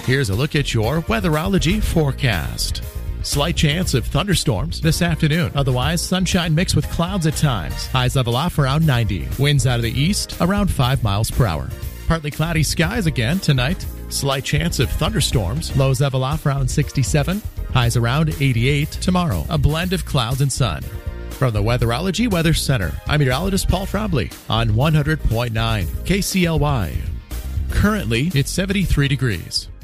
Here's a look at your Weatherology forecast. Slight chance of thunderstorms this afternoon. Otherwise, sunshine mixed with clouds at times. Highs level off around 90. Winds out of the east around 5 miles per hour. Partly cloudy skies again tonight. Slight chance of thunderstorms. Lows level off around 67. Highs around 88 tomorrow. A blend of clouds and sun. From the Weatherology Weather Center, I'm meteorologist Paul Frobley on 100.9 KCLY. Currently, it's 73 degrees.